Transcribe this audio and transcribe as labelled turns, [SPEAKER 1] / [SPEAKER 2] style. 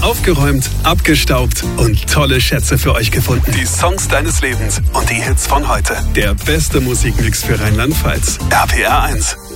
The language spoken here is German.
[SPEAKER 1] Aufgeräumt, abgestaubt und tolle Schätze für euch gefunden. Die Songs deines Lebens und die Hits von heute. Der beste Musikmix für Rheinland-Pfalz. RPR 1.